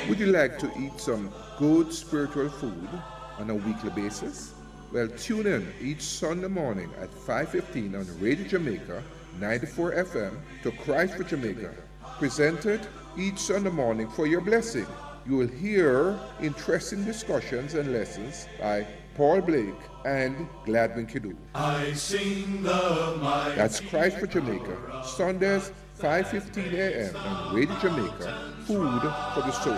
Would you like to eat some good spiritual food on a weekly basis? Well, tune in each Sunday morning at 5:15 on Radio Jamaica 94 FM to Christ for Jamaica. Presented each Sunday morning for your blessing. You will hear interesting discussions and lessons by Paul Blake and Gladwin Kidu. That's Christ for Jamaica, Sundays 5:15 a.m. on Radio Jamaica, food for the soul.